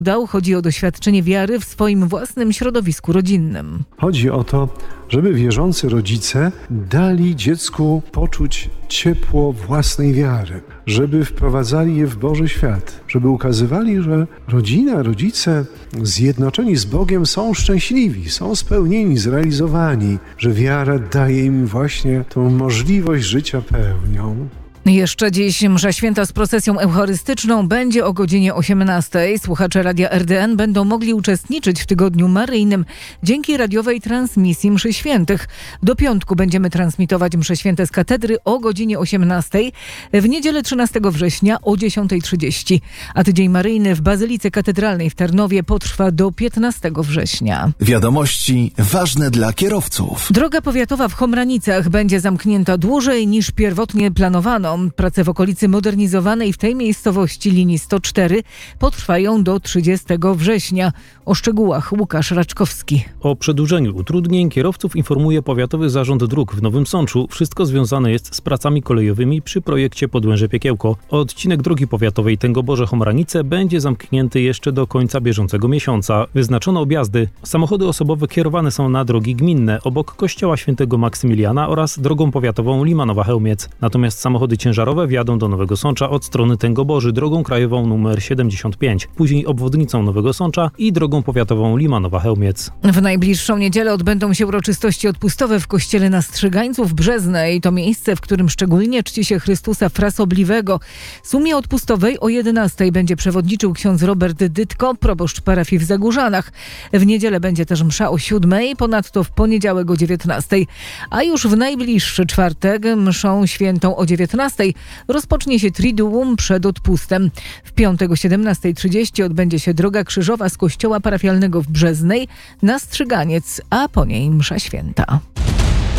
Chodzi o doświadczenie wiary w swoim własnym środowisku rodzinnym. Chodzi o to, żeby wierzący rodzice dali dziecku poczuć ciepło własnej wiary, żeby wprowadzali je w Boży świat, żeby ukazywali, że rodzina, rodzice zjednoczeni z Bogiem są szczęśliwi, są spełnieni, zrealizowani, że wiara daje im właśnie tą możliwość życia pełnią. Jeszcze dziś msza święta z procesją eucharystyczną będzie o godzinie 18:00. Słuchacze Radia RDN będą mogli uczestniczyć w Tygodniu Maryjnym dzięki radiowej transmisji mszy świętych. Do piątku będziemy transmitować msze święte z katedry o godzinie 18:00, w niedzielę 13 września o 10:30. A Tydzień Maryjny w Bazylice Katedralnej w Tarnowie potrwa do 15 września. Wiadomości ważne dla kierowców. Droga powiatowa w Chomranicach będzie zamknięta dłużej niż pierwotnie planowano. Prace w okolicy modernizowanej w tej miejscowości linii 104 potrwają do 30 września. O szczegółach Łukasz Raczkowski. O przedłużeniu utrudnień kierowców informuje Powiatowy Zarząd Dróg w Nowym Sączu. Wszystko związane jest z pracami kolejowymi przy projekcie Podłęże-Piekiełko. Odcinek drogi powiatowej Tęgoborze-Chomranice będzie zamknięty jeszcze do końca bieżącego miesiąca. Wyznaczono objazdy. Samochody osobowe kierowane są na drogi gminne obok kościoła świętego Maksymiliana oraz drogą powiatową Limanowa-Chełmiec. Natomiast samochody ciężarowe wjadą do Nowego Sącza od strony Tęgoborzy drogą krajową nr 75, później obwodnicą Nowego Sącza i drogą powiatową Limanowa-Chełmiec. W najbliższą niedzielę odbędą się uroczystości odpustowe w kościele Nastrzygańców Brzeznej. To miejsce, w którym szczególnie czci się Chrystusa Frasobliwego. Sumie odpustowej o 11:00 będzie przewodniczył ksiądz Robert Dytko, proboszcz parafii w Zagórzanych. W niedzielę będzie też msza o 7:00, ponadto w poniedziałek o 19:00. A już w najbliższy czwartek mszą świętą o 19:00 rozpocznie się Triduum przed odpustem. W piątek o 17:30 odbędzie się droga krzyżowa z kościoła parafialnego w Brzeznej na Strzyganiec, a po niej msza święta.